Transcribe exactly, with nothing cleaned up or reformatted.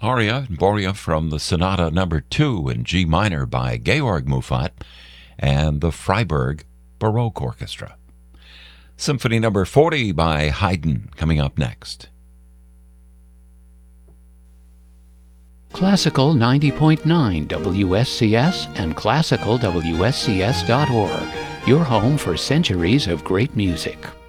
Aria and Borea from the Sonata Number two in G minor by Georg Muffat and the Freiburg Baroque Orchestra. Symphony Number forty by Haydn coming up next. Classical ninety point nine W S C S and classical W S C S dot org, your home for centuries of great music.